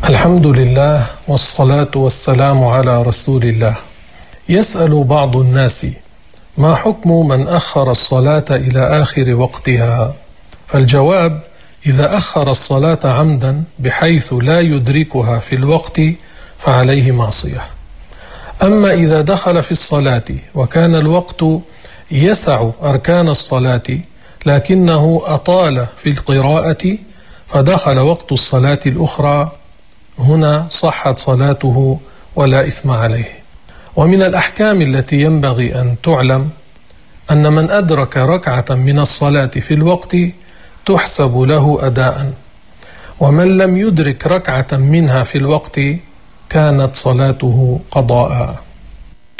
الحمد لله والصلاة والسلام على رسول الله. يسأل بعض الناس: ما حكم من أخر الصلاة إلى آخر وقتها؟ فالجواب: إذا أخر الصلاة عمدا بحيث لا يدركها في الوقت فعليه معصية. أما إذا دخل في الصلاة وكان الوقت يسع أركان الصلاة لكنه أطال في القراءة فدخل وقت الصلاة الأخرى، هنا صحت صلاته ولا إثم عليه. ومن الأحكام التي ينبغي أن تعلم أن من أدرك ركعة من الصلاة في الوقت تحسب له أداء، ومن لم يدرك ركعة منها في الوقت كانت صلاته قضاء.